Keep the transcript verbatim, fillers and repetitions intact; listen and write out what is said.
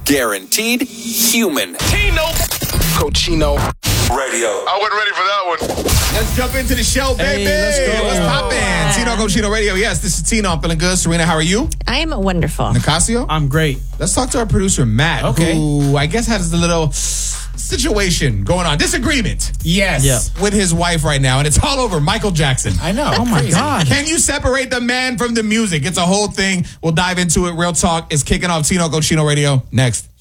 Guaranteed human. Tino. Cochino Radio. I wasn't ready for that one. Let's jump into the show, baby. Hey, let's go. What's poppin'? Tino Cochino Radio. Yes, this is Tino. I'm feeling good. Serena, how are you? I am wonderful. Nicasio? I'm great. Let's talk to our producer, Matt, Okay. who I guess has a little situation going on. Disagreement. Yes. Yeah. With his wife right now, and it's all over Michael Jackson. I know. Oh, my God. Can you separate the man from the music? It's a whole thing. We'll dive into it. Real Talk is kicking off. Tino Cochino Radio next.